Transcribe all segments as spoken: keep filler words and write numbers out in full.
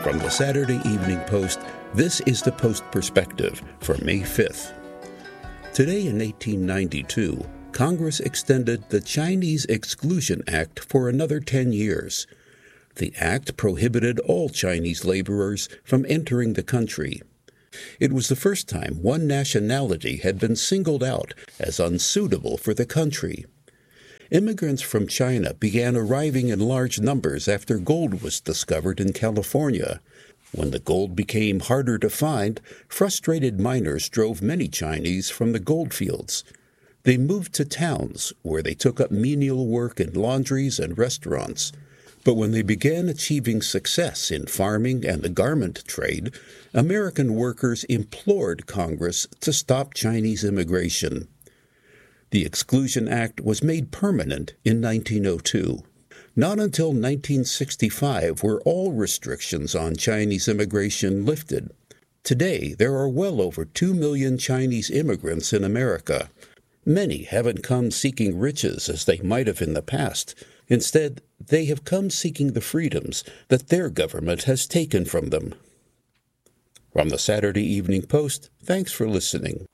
From the Saturday Evening Post, this is the Post Perspective for May fifth. Today in eighteen ninety-two, Congress extended the Chinese Exclusion Act for another ten years. The act prohibited all Chinese laborers from entering the country. It was the first time one nationality had been singled out as unsuitable for the country. Immigrants from China began arriving in large numbers after gold was discovered in California. When the gold became harder to find, frustrated miners drove many Chinese from the gold fields. They moved to towns where they took up menial work in laundries and restaurants. But when they began achieving success in farming and the garment trade, American workers implored Congress to stop Chinese immigration. The Exclusion Act was made permanent in nineteen oh two. Not until nineteen sixty-five were all restrictions on Chinese immigration lifted. Today, there are well over two million Chinese immigrants in America. Many haven't come seeking riches as they might have in the past. Instead, they have come seeking the freedoms that their government has taken from them. From the Saturday Evening Post, thanks for listening.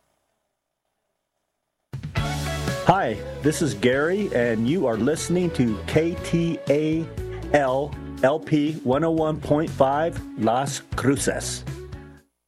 Hi, this is Gary, and you are listening to K T A L L P one oh one point five Las Cruces.